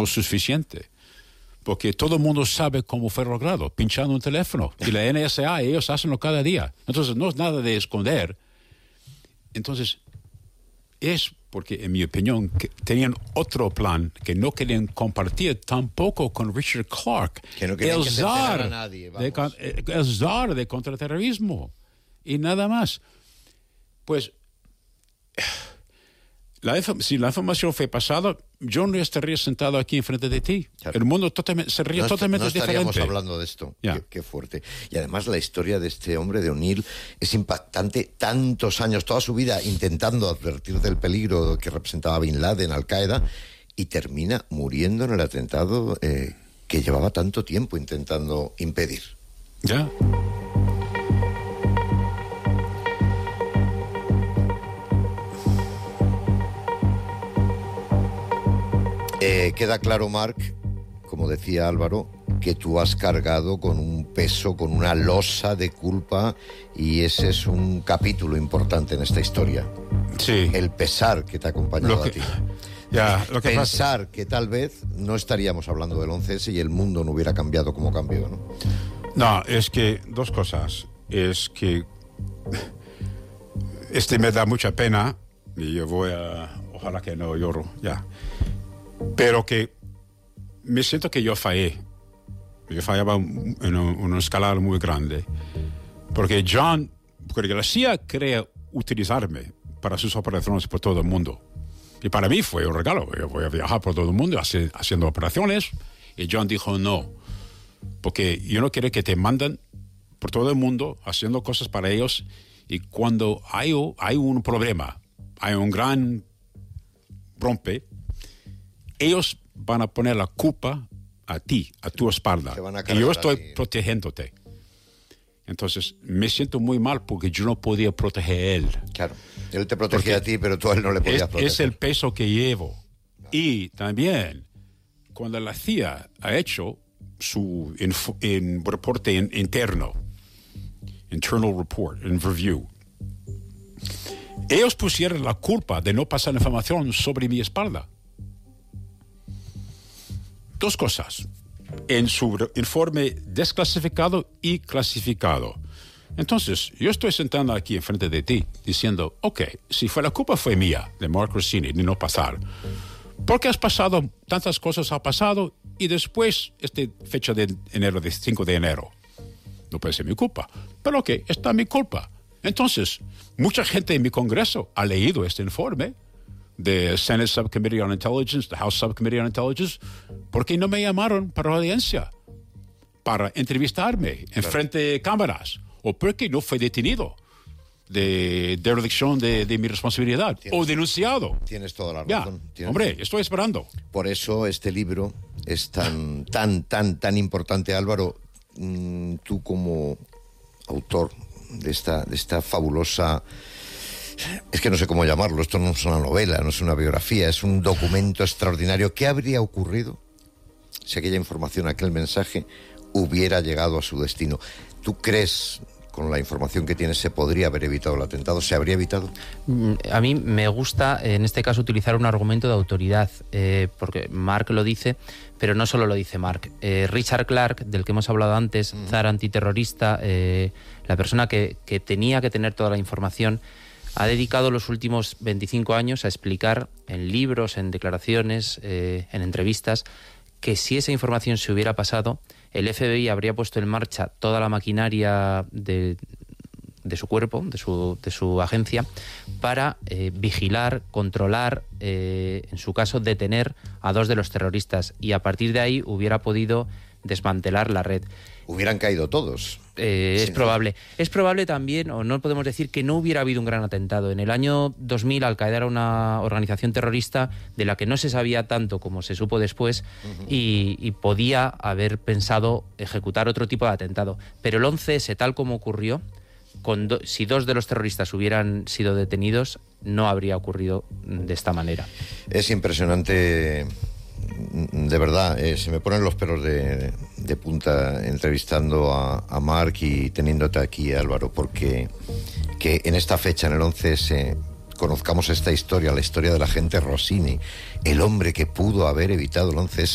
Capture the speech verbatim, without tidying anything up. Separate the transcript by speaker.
Speaker 1: lo suficiente. Porque todo el mundo sabe cómo fue logrado, pinchando un teléfono. Y la N S A, ellos hacenlo cada día. Entonces, no es nada de esconder. Entonces, es porque, en mi opinión, que tenían otro plan que no querían compartir tampoco con Richard Clarke.
Speaker 2: Que no querían
Speaker 1: el
Speaker 2: que se
Speaker 1: zar
Speaker 2: enterara a nadie,
Speaker 1: de,
Speaker 2: vamos.
Speaker 1: el zar de contraterrorismo. Y nada más. Pues... La, si la información fue pasada, yo no estaría sentado aquí enfrente de ti. Claro. El mundo totalmente, sería
Speaker 2: no
Speaker 1: totalmente
Speaker 2: no estaríamos
Speaker 1: diferente.
Speaker 2: hablando de esto.
Speaker 1: Yeah.
Speaker 2: Qué, qué fuerte. Y además la historia de este hombre, de O'Neill, es impactante. Tantos años, toda su vida, intentando advertir del peligro que representaba Bin Laden, Al-Qaeda, y termina muriendo en el atentado eh, que llevaba tanto tiempo intentando impedir.
Speaker 1: Ya. Yeah.
Speaker 2: Eh, queda claro, Marc, como decía Álvaro, que tú has cargado con un peso, con una losa de culpa, y ese es un capítulo importante en esta historia.
Speaker 1: Sí.
Speaker 2: El pesar que te ha acompañado
Speaker 1: que,
Speaker 2: a ti.
Speaker 1: Ya, lo que
Speaker 2: Pensar
Speaker 1: pasa...
Speaker 2: que tal vez no estaríamos hablando del once ese y el mundo no hubiera cambiado como cambió, ¿no?
Speaker 1: No, es que dos cosas. Es que este me da mucha pena y yo voy a... Ojalá que no lloro, ya. Pero que me siento que yo fallé. Yo fallaba en una escala muy grande. Porque John, porque la C I A quería utilizarme para sus operaciones por todo el mundo. Y para mí fue un regalo. Yo voy a viajar por todo el mundo hace, haciendo operaciones. Y John dijo no. Porque yo no quiero que te manden por todo el mundo haciendo cosas para ellos. Y cuando hay, hay un problema, hay un gran rompe, ellos van a poner la culpa a ti, a tu espalda. Y yo estoy protegiéndote. Entonces, me siento muy mal porque yo no podía proteger a él.
Speaker 2: Claro, él te protegía porque a ti, pero tú a él no le podías
Speaker 1: es,
Speaker 2: proteger.
Speaker 1: Es el peso que llevo. No. Y también, cuando la C I A ha hecho su info, en, reporte in, interno, internal report, in review, ellos pusieron la culpa de no pasar información sobre mi espalda. Dos cosas, en su informe desclasificado y clasificado. Entonces, yo estoy sentado aquí enfrente de ti diciendo, ok, si fue la culpa fue mía, de Mark Rossini, de no pasar. Porque has pasado, tantas cosas ha pasado, y después, esta fecha de enero, de cinco de enero, no puede ser mi culpa. Pero ok, está mi culpa. Entonces, mucha gente en mi Congreso ha leído este informe, the Senate Subcommittee on Intelligence, the House Subcommittee on Intelligence, porque no me llamaron para la audiencia, para entrevistarme en claro. frente de cámaras, o porque no fue detenido de derelicción de, de mi responsabilidad, tienes, o denunciado.
Speaker 2: Tienes toda la razón.
Speaker 1: Ya,
Speaker 2: tienes...
Speaker 1: Hombre, estoy esperando.
Speaker 2: Por eso este libro es tan, tan, tan, tan importante, Álvaro. Mm, tú como autor de esta, de esta fabulosa... Es que no sé cómo llamarlo, esto no es una novela, no es una biografía, es un documento extraordinario. ¿Qué habría ocurrido si aquella información, aquel mensaje, hubiera llegado a su destino? ¿Tú crees, con la información que tienes, se podría haber evitado el atentado? ¿Se habría evitado?
Speaker 3: A mí me gusta, en este caso, utilizar un argumento de autoridad, eh, porque Marc lo dice, pero no solo lo dice Marc. Eh, Richard Clarke, del que hemos hablado antes, mm. zar antiterrorista, eh, la persona que, que tenía que tener toda la información, ha dedicado los últimos veinticinco años a explicar en libros, en declaraciones, eh, en entrevistas, que si esa información se hubiera pasado, el F B I habría puesto en marcha toda la maquinaria de, de su cuerpo, de su, de su agencia, para eh, vigilar, controlar, eh, en su caso, detener a dos de los terroristas. Y a partir de ahí hubiera podido desmantelar la red.
Speaker 2: Hubieran caído todos.
Speaker 3: Eh, es probable. Es probable también, o no podemos decir que no hubiera habido un gran atentado. En el año dos mil, Al-Qaeda era una organización terrorista de la que no se sabía tanto como se supo después, uh-huh. y, y podía haber pensado ejecutar otro tipo de atentado. Pero el once ese, tal como ocurrió, con do, si dos de los terroristas hubieran sido detenidos, no habría ocurrido de esta manera.
Speaker 2: Es impresionante... De verdad, eh, se me ponen los pelos de, de punta entrevistando a, a Marc y teniéndote aquí, Álvaro, porque que en esta fecha, en el once ese, conozcamos esta historia, la historia del agente Rossini, el hombre que pudo haber evitado el once ese.